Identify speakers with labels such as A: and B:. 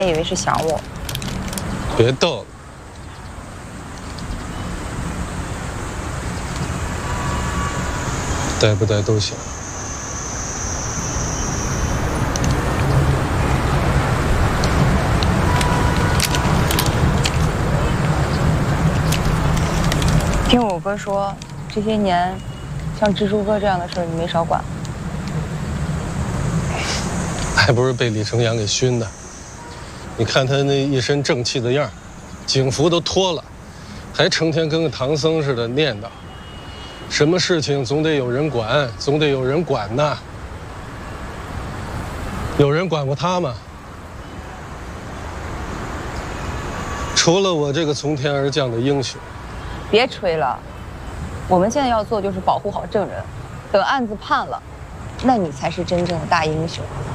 A: 以为是想我。
B: 别逗了。带不带都行。
A: 听我哥说，这些年，像蜘蛛哥这样的事儿你没少管。
B: 还不是被李成阳给熏的。你看他那一身正气的样儿，警服都脱了，还成天跟个唐僧似的念叨。什么事情总得有人管，总得有人管呐。有人管过他吗？除了我这个从天而降的英雄。
A: 别吹了，我们现在要做就是保护好证人，等案子判了，那你才是真正的大英雄。